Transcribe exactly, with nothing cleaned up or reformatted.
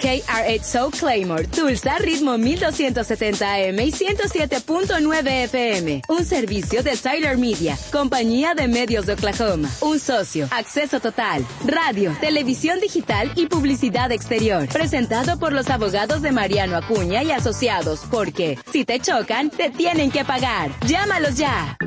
K R ocho Claymore, Tulsa, ritmo mil doscientos setenta A M y ciento siete punto nueve F M. Un servicio de Tyler Media, compañía de medios de Oklahoma. Un socio, acceso total, radio, televisión digital y publicidad exterior. Presentado por los abogados de Mariano Acuña y Asociados, porque si te chocan, te tienen que pagar. Llámalos ya.